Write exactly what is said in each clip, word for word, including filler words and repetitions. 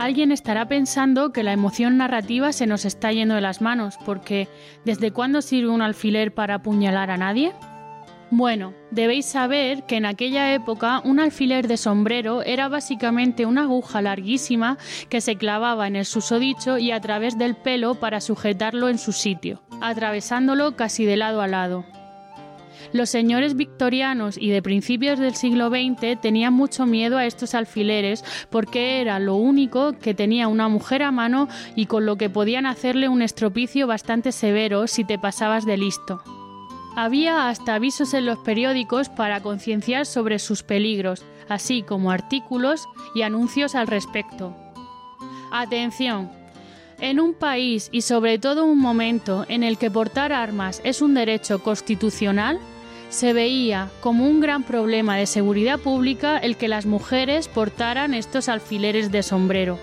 Alguien estará pensando que la emoción narrativa se nos está yendo de las manos, porque ¿desde cuándo sirve un alfiler para apuñalar a nadie? Bueno, debéis saber que en aquella época un alfiler de sombrero era básicamente una aguja larguísima que se clavaba en el susodicho y a través del pelo para sujetarlo en su sitio, atravesándolo casi de lado a lado. Los señores victorianos y de principios del siglo veinte tenían mucho miedo a estos alfileres porque era lo único que tenía una mujer a mano y con lo que podían hacerle un estropicio bastante severo si te pasabas de listo. Había hasta avisos en los periódicos para concienciar sobre sus peligros, así como artículos y anuncios al respecto. Atención. En un país y sobre todo un momento en el que portar armas es un derecho constitucional, se veía como un gran problema de seguridad pública el que las mujeres portaran estos alfileres de sombrero.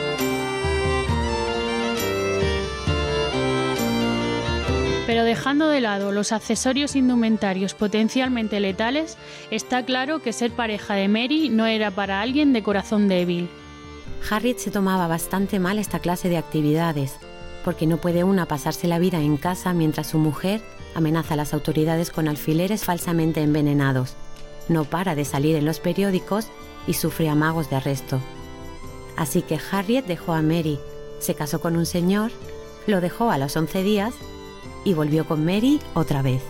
Pero dejando de lado los accesorios indumentarios potencialmente letales, está claro que ser pareja de Mary no era para alguien de corazón débil. Harriet se tomaba bastante mal esta clase de actividades, porque no puede una pasarse la vida en casa mientras su mujer amenaza a las autoridades con alfileres falsamente envenenados. No para de salir en los periódicos y sufre amagos de arresto. Así que Harriet dejó a Mary, se casó con un señor, lo dejó a los once días y volvió con Mary otra vez.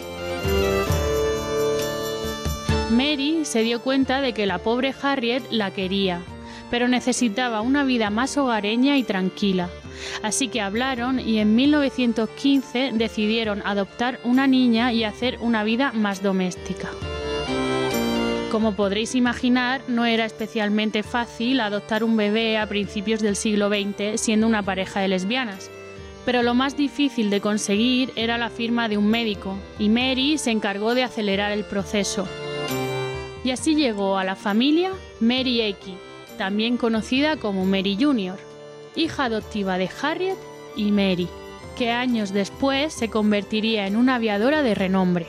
Mary se dio cuenta de que la pobre Harriet la quería, pero necesitaba una vida más hogareña y tranquila. Así que hablaron y en mil novecientos quince decidieron adoptar una niña y hacer una vida más doméstica. Como podréis imaginar, no era especialmente fácil adoptar un bebé a principios del siglo veinte siendo una pareja de lesbianas. Pero lo más difícil de conseguir era la firma de un médico, y Mary se encargó de acelerar el proceso. Y así llegó a la familia Mary Eki, también conocida como Mary junior, hija adoptiva de Harriet y Mary, que años después se convertiría en una aviadora de renombre.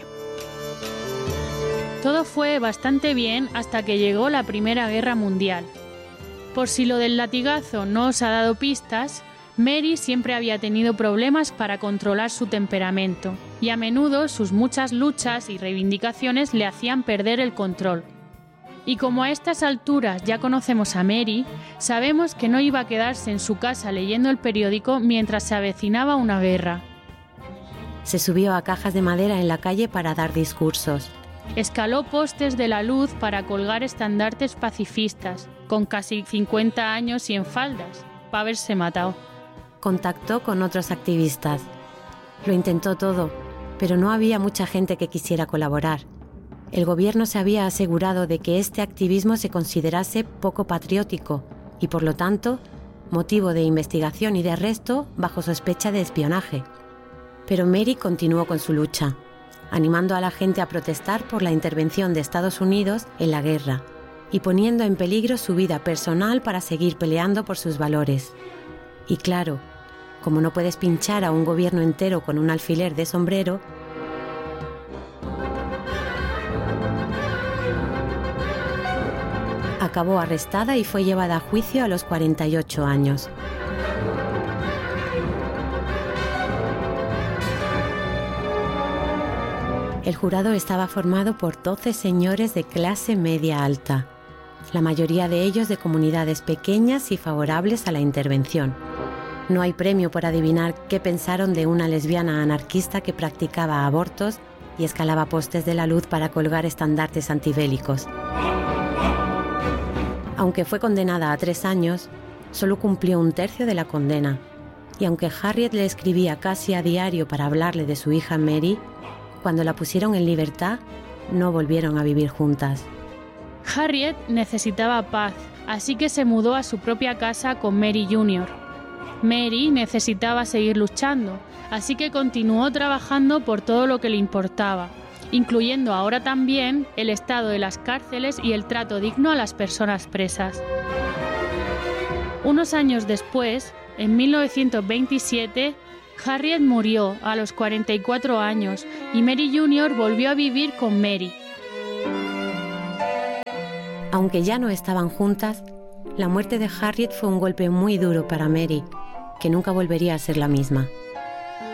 Todo fue bastante bien hasta que llegó la Primera Guerra Mundial. Por si lo del latigazo no os ha dado pistas, Mary siempre había tenido problemas para controlar su temperamento, y a menudo sus muchas luchas y reivindicaciones le hacían perder el control. Y como a estas alturas ya conocemos a Mary, sabemos que no iba a quedarse en su casa leyendo el periódico mientras se avecinaba una guerra. Se subió a cajas de madera en la calle para dar discursos. Escaló postes de la luz para colgar estandartes pacifistas, con casi cincuenta años y en faldas, para haberse matado. Contactó con otros activistas. Lo intentó todo, pero no había mucha gente que quisiera colaborar. El gobierno se había asegurado de que este activismo se considerase poco patriótico y, por lo tanto, motivo de investigación y de arresto bajo sospecha de espionaje. Pero Mary continuó con su lucha, animando a la gente a protestar por la intervención de Estados Unidos en la guerra y poniendo en peligro su vida personal para seguir peleando por sus valores. Y claro, como no puedes pinchar a un gobierno entero con un alfiler de sombrero, acabó arrestada y fue llevada a juicio a los cuarenta y ocho años. El jurado estaba formado por doce señores de clase media alta, la mayoría de ellos de comunidades pequeñas y favorables a la intervención. No hay premio por adivinar qué pensaron de una lesbiana anarquista que practicaba abortos y escalaba postes de la luz para colgar estandartes antibélicos. Aunque fue condenada a tres años, solo cumplió un tercio de la condena. Y aunque Harriet le escribía casi a diario para hablarle de su hija Mary, cuando la pusieron en libertad, no volvieron a vivir juntas. Harriet necesitaba paz, así que se mudó a su propia casa con Mary junior Mary necesitaba seguir luchando, así que continuó trabajando por todo lo que le importaba, incluyendo ahora también el estado de las cárceles y el trato digno a las personas presas. Unos años después, en mil novecientos veintisiete, Harriet murió a los cuarenta y cuatro años y Mary junior volvió a vivir con Mary. Aunque ya no estaban juntas, La muerte de Harriet fue un golpe muy duro para Mary, que nunca volvería a ser la misma.